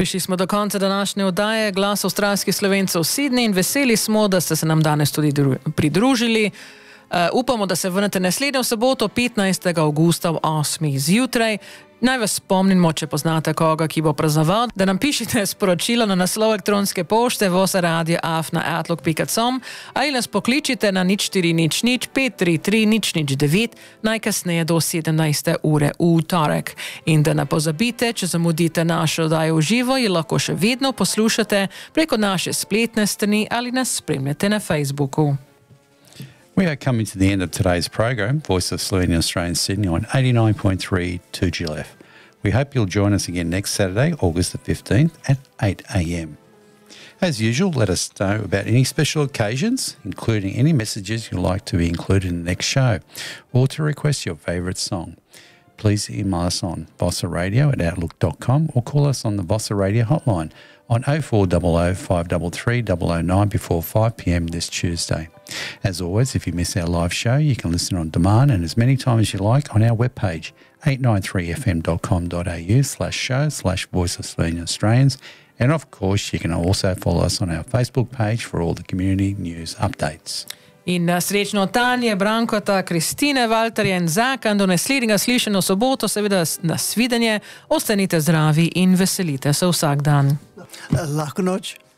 Prišli smo do konca današnje oddaje Glas avstralskih Slovencev v Sydney in veseli smo, da ste se nam danes tudi pridružili. Upamo, da se vrnete naslednjo soboto, 15. avgusta v 8. zjutraj. Naj vas spomnimo, če poznate koga, ki bo praznoval, da nam pišite sporočilo na naslov elektronske pošte vosa.radio@outlook.com ali nas pokličite na 0400 533 009 najkasneje do 17. ure v torek. In da ne pozabite, če zamudite našo oddajo v živo, jo lahko še vedno poslušate preko naše spletne strani ali nas spremljate na Facebooku. We are coming to the end of today's program, Voice of Slovenia Australian Sydney on 89.3 2GLF. We hope you'll join us again next Saturday, August the 15th at 8 a.m. As usual, let us know about any special occasions, including any messages you'd like to be included in the next show, or to request your favourite song. Please email us on vossaradio@outlook.com or call us on the Vossa Radio hotline on 0400 533 009 before 5 p.m. this Tuesday. As always, if you miss our live show, you can listen on demand and as many times as you like on our webpage, 893fm.com.au/show/Voice of Slovenian Australians. And of course, you can also follow us on our Facebook page for all the community news updates. In srečno Tanje, Brankota, Kristine, Valterja in Zaka, do naslednjega slišanja v soboto, seveda nasvidenje, ostanite zdravi in veselite se vsak dan. Lahko noč.